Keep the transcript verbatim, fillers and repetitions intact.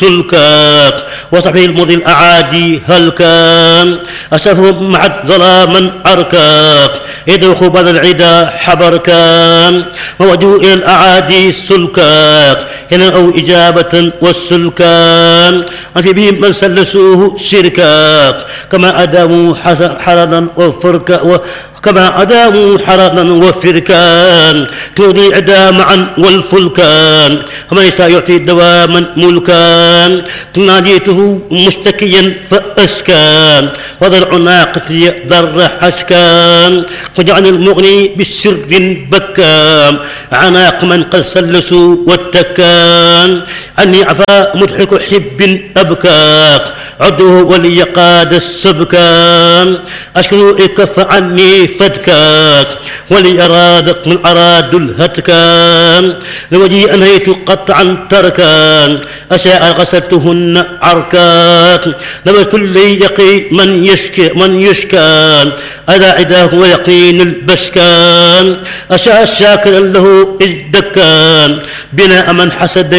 تلكاك وصحبه المضي الأعادي هل كان أسفهم معد ظلاما أركاك إذ خبر العدا حبر كان ووجهوا إلى الأعادي سلكاك هنا أو إجابة والسلكان أنت بهم من سلسوه شركاك كما أداموا حرنا وفركا كما أداموا حرنا وفركان تودي عدا معا والفلكان كما يسعى يعطي دواما ملكان ناديته مشتكيا فأسكان وضرع ناقتي ضر حشكان وجعل المغني بالسرد بكام عناق من قد سلسوا والتكان عني عفا مضحك حب أبكاك عدوه ولي قاد السبكان أشكو إكف عني فدكاك ولي أرادك من أراد الهتكان لوجهي أنهيت قطعا تركان أشاء غسلتهن عركاك لبست لي يقي من يشكي من يشكان أذا عداه ويقين البشكان أشاء الشاكر له إذ دكان بناء من حسد